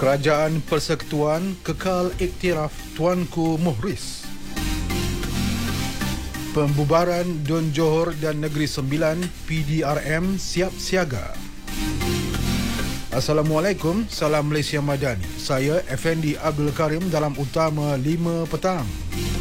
Kerajaan Persekutuan kekal iktiraf Tuanku Muhriz. Pembubaran Dun Johor dan Negeri Sembilan PDRM siap siaga. Assalamualaikum, salam Malaysia Madani. Saya Effendi Abdul Karim dalam Utama 5 petang.